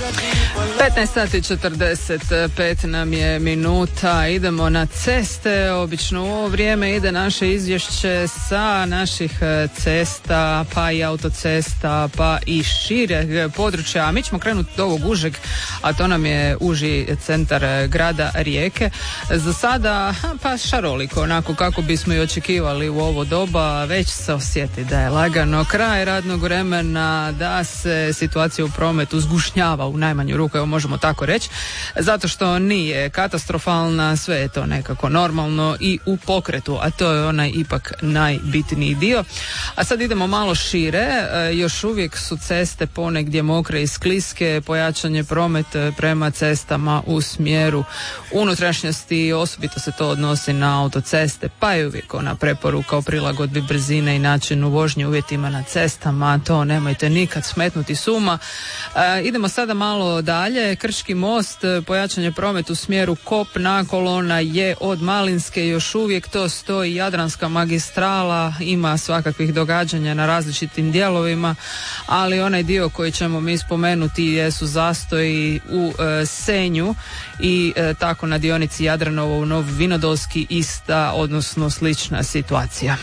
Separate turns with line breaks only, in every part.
15 sati 45 nam je minuta, idemo na ceste. Obično u ovo vrijeme ide naše izvješće sa naših cesta, pa i autocesta, pa i šireg područja. A mi ćemo krenuti od ovog užeg, a to nam je uži centar grada Rijeke. Za sada pa šaroliko, onako kako bismo i očekivali u ovo doba. Već se osjeti da je lagano kraj radnog vremena, da se situacija u prometu zgušnjava u najmanju ruku, evo možemo tako reći, zato što nije katastrofalna, sve je to nekako normalno i u pokretu, a to je onaj ipak najbitniji dio. A sad idemo malo šire, još uvijek su ceste ponegdje mokre i skliske, pojačanje promet prema cestama u smjeru unutrašnjosti, osobito se to odnosi na autoceste, pa je uvijek ona preporuka o prilagodbi brzine i načinu vožnje uvjetima na cestama, to nemojte nikad smetnuti s uma. Idemo sada malo dalje, Krčki most, pojačanje promet u smjeru kopna, kolona je od Malinske, još uvijek to stoji. Jadranska magistrala, ima svakakvih događanja na različitim dijelovima, ali onaj dio koji ćemo mi spomenuti jesu zastoji u Senju i tako na dionici Jadranovo u Novi Vinodolski ista, odnosno slična situacija.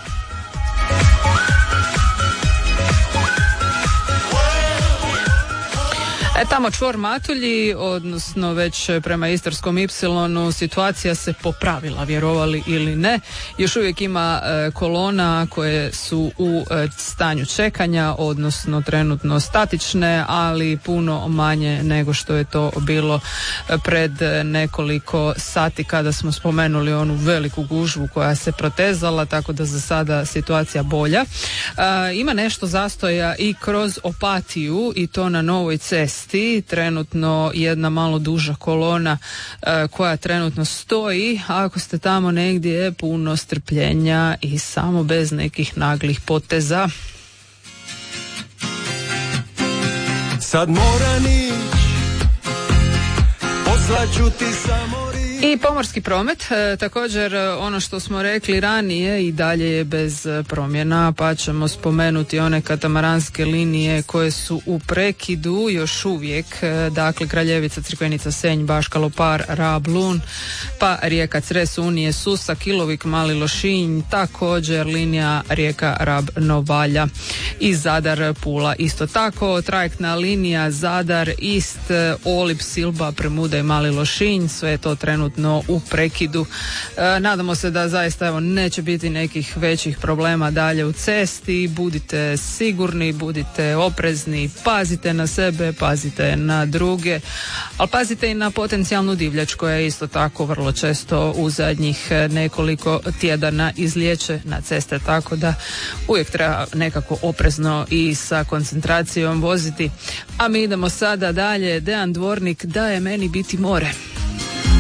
Tamo čvor Matulji, odnosno već prema Istarskom Ipsilonu, situacija se popravila, vjerovali ili ne. Još uvijek ima kolona koje su u stanju čekanja, odnosno trenutno statične, ali puno manje nego što je to bilo pred nekoliko sati kada smo spomenuli onu veliku gužvu koja se protezala, tako da za sada situacija bolja. Ima nešto zastoja i kroz Opatiju i to na Novoj cesti. Trenutno jedna malo duža kolona koja trenutno stoji. Ako ste tamo negdje, puno strpljenja i samo bez nekih naglih poteza.
Sad mora nić, poslaću ti samo.
I pomorski promet, također ono što smo rekli ranije i dalje je bez promjena, pa ćemo spomenuti one katamaranske linije koje su u prekidu još uvijek, dakle Kraljevica, Crikvenica, Senj, Baška, Lopar, Rab, Lun, pa Rijeka, Cres, Unije, Susak, Ilovik, Mali Lošinj, također linija Rijeka, Rab, Novalja i Zadar, Pula. Isto tako trajektna linija Zadar, Ist, Olib, Silba, Premuda i Mali Lošinj, sve je to trenutno u prekidu. Nadamo se da zaista evo neće biti nekih većih problema dalje u cesti. Budite sigurni, budite oprezni, pazite na sebe, pazite na druge, ali pazite i na potencijalnu divljač koja je isto tako vrlo često u zadnjih nekoliko tjedana izlijeće na ceste, tako da uvijek treba nekako oprezno i sa koncentracijom voziti. A mi idemo sada dalje. Dejan Dvornik, Da je meni biti more.